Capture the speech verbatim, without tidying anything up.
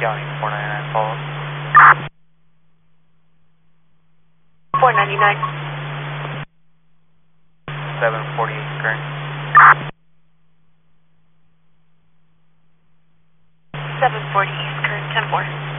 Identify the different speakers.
Speaker 1: County, four ninety-nine, follow.
Speaker 2: four ninety-nine.
Speaker 1: seven forty-eight current.
Speaker 2: seven forty East current, ten four.